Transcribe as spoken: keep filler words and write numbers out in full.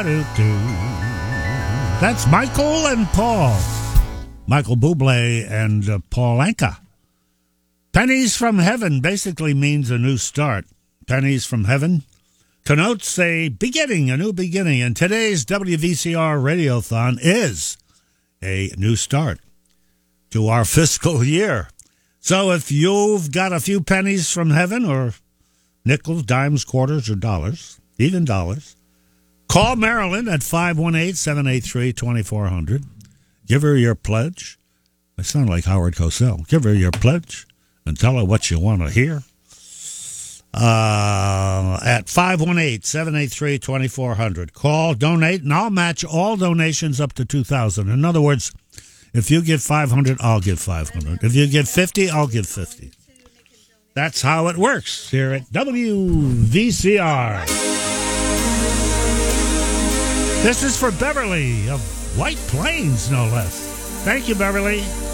That's Michael and Paul. Michael Bublé and uh, Paul Anka. Pennies from Heaven basically means a new start. Pennies from Heaven connotes a beginning, a new beginning. And today's W V C R Radiothon is a new start to our fiscal year. So if you've got a few pennies from heaven, or nickels, dimes, quarters, or dollars, even dollars, call Marilyn at five one eight, seven eight three, two four zero zero. Give her your pledge. I sound like Howard Cosell. Give her your pledge and tell her what you want to hear. Uh, at five one eight, seven eight three, two four zero zero. Call, donate, and I'll match all donations up to two thousand dollars. In other words, if you give five hundred dollars, I'll give five hundred dollars. If you give fifty dollars, I'll give fifty dollars. That's how it works here at W V C R. This is for Beverly of White Plains, no less. Thank you, Beverly.